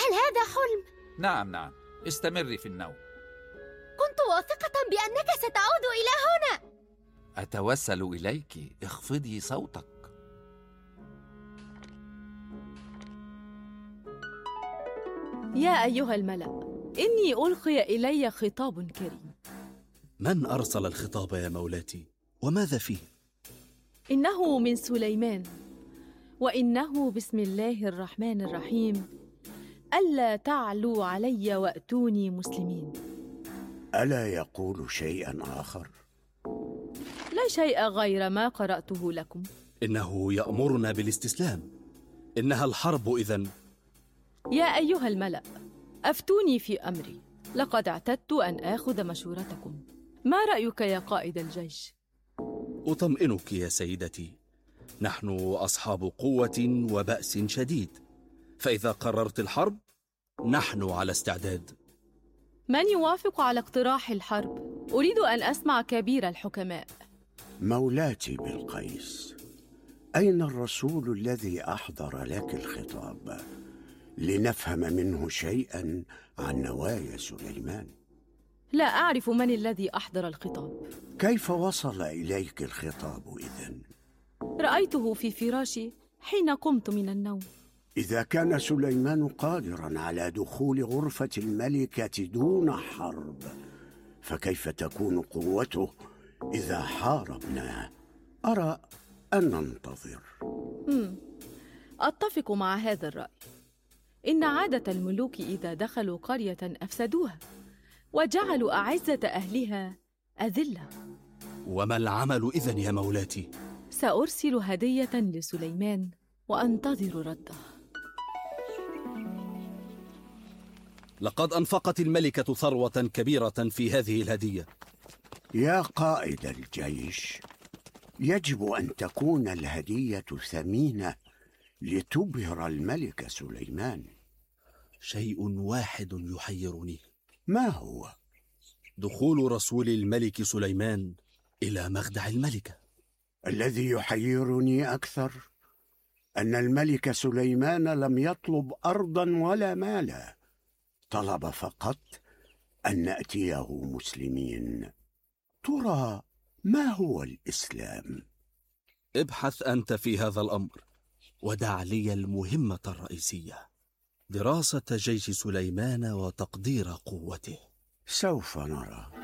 هل هذا حلم؟ نعم، استمري في النوم. كنت واثقة بأنك ستعود إلى هنا. أتوسل إليك، اخفضي صوتك. يا أيها الملأ، إني ألقي إلي خطاب كريم. من أرسل الخطاب يا مولاتي؟ وماذا فيه؟ إنه من سليمان، وإنه بسم الله الرحمن الرحيم: ألا تعلوا علي وأتوني مسلمين. ألا يقول شيئا آخر؟ لا شيء غير ما قرأته لكم. إنه يأمرنا بالاستسلام. إنها الحرب إذن. يا أيها الملأ، أفتوني في أمري، لقد اعتدت أن آخذ مشورتكم. ما رأيك يا قائد الجيش؟ أطمئنك يا سيدتي، نحن أصحاب قوة وبأس شديد، فإذا قررت الحرب نحن على استعداد. من يوافق على اقتراح الحرب؟ أريد أن أسمع كبير الحكماء. مولاتي بلقيس، أين الرسول الذي أحضر لك الخطاب لنفهم منه شيئا عن نوايا سليمان؟ لا أعرف من الذي أحضر الخطاب. كيف وصل إليك الخطاب إذن؟ رأيته في فراشي حين قمت من النوم. إذا كان سليمان قادرا على دخول غرفة الملكة دون حرب، فكيف تكون قوته إذا حاربنا؟ أرى أن ننتظر. أتفق مع هذا الرأي. إن عادة الملوك إذا دخلوا قرية أفسدوها وجعلوا أعزة أهلها أذلة. وما العمل إذن يا مولاتي؟ سأرسل هدية لسليمان وأنتظر رده. لقد أنفقت الملكة ثروة كبيرة في هذه الهدية. يا قائد الجيش، يجب أن تكون الهدية ثمينة لتبهر الملك سليمان. شيء واحد يحيرني. ما هو؟ دخول رسول الملك سليمان إلى مخدع الملكة. الذي يحيرني أكثر أن الملك سليمان لم يطلب أرضا ولا مالا، طلب فقط أن نأتيه مسلمين. ترى ما هو الإسلام؟ ابحث أنت في هذا الأمر، ودع لي المهمة الرئيسية: دراسة جيش سليمان وتقدير قوته. سوف نرى.